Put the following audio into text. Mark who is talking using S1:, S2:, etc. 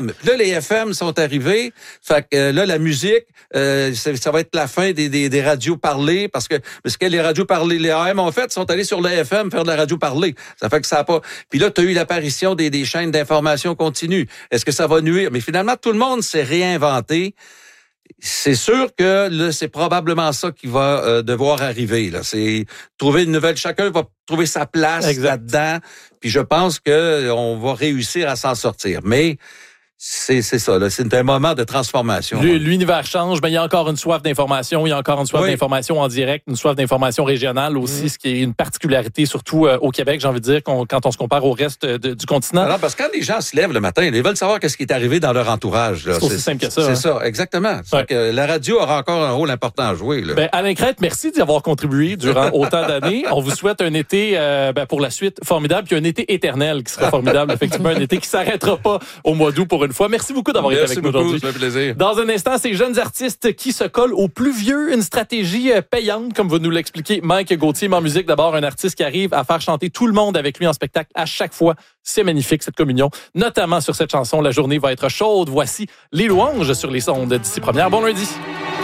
S1: FM. Puis là, les FM sont arrivés. Fait que là, la musique, ça va être la fin des radios parlées parce que les radios parlées, les AM en fait, sont allés sur le FM faire de la radio parlée. Ça fait que ça a pas. Puis là, tu as eu l'apparition des chaînes d'information continue. Est-ce que ça va nuire? Mais finalement, tout le monde s'est réinventé. C'est sûr que là, c'est probablement ça qui va devoir arriver. Là, c'est trouver une nouvelle. Chacun va trouver sa place là-dedans. Puis je pense que on va réussir à s'en sortir. Mais c'est ça, là. C'est un moment de transformation.
S2: L'univers change, mais il y a encore une soif d'information. Il y a encore une soif d'information en direct, une soif d'information régionale aussi, ce qui est une particularité, surtout au Québec, j'ai envie de dire, quand on se compare au reste du continent.
S1: Alors, parce que quand les gens se lèvent le matin, ils veulent savoir qu'est-ce qui est arrivé dans leur entourage. Là.
S2: C'est aussi simple que ça.
S1: C'est ça, exactement. Ouais. Que la radio aura encore un rôle important à jouer. Là.
S2: Ben, Alain Crête, merci d'y avoir contribué durant autant d'années. On vous souhaite un été, pour la suite, formidable, puis un été éternel qui sera formidable. Effectivement, un été qui s'arrêtera pas au mois d'août pour une fois. Merci beaucoup d'avoir été avec nous aujourd'hui.
S1: Ça fait plaisir.
S2: Dans un instant, ces jeunes artistes qui se collent aux plus vieux, une stratégie payante, comme va nous l'expliquer Mike Gauthier. En musique, d'abord, un artiste qui arrive à faire chanter tout le monde avec lui en spectacle à chaque fois. C'est magnifique, cette communion. Notamment sur cette chanson, la journée va être chaude. Voici les louanges sur les sondes d'ici première. Bon lundi.